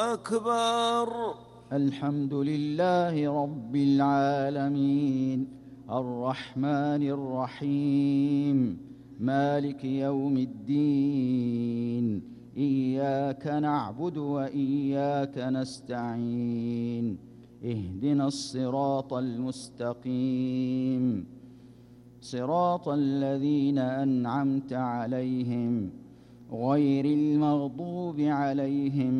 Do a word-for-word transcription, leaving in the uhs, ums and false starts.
أكبر. الحمد لله رب العالمين الرحمن الرحيم مالك يوم الدين إياك نعبد وإياك نستعين اهدنا الصراط المستقيم صراط الذين أنعمت عليهم غير المغضوب عليهم